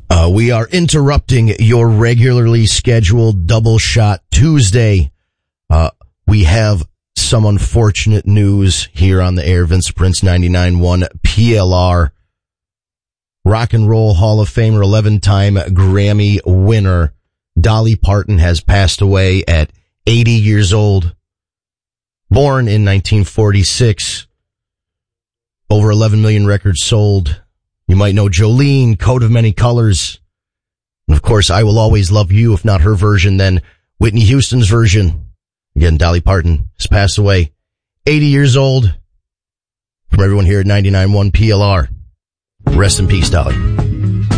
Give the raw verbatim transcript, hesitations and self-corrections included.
Uh, we are interrupting your regularly scheduled Double Shot Tuesday. Uh, we have some unfortunate news here on the air. Vince Prince, ninety-nine point one P L R. Rock and Roll Hall of Famer, eleven-time Grammy winner, Dolly Parton has passed away at eighty years old. Born in nineteen forty-six. Over eleven million records sold. You might know Jolene, Coat of Many Colors. And of course, I Will Always Love You, if not her version, then Whitney Houston's version. Again, Dolly Parton has passed away. eighty years old. From everyone here at ninety-nine point one P L R. Rest in peace, Dolly.